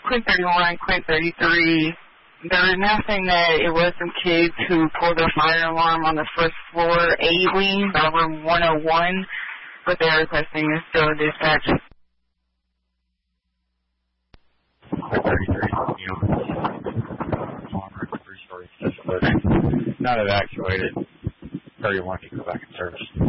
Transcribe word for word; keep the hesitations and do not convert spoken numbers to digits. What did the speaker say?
Quinn thirty-one, Quinn thirty-three. They were announcing that it was some kids who pulled a fire alarm on the first floor A wing, room one oh one, but they're requesting a still dispatch. thirty-three, three-story building. Not evacuated. thirty-one, you go back in service.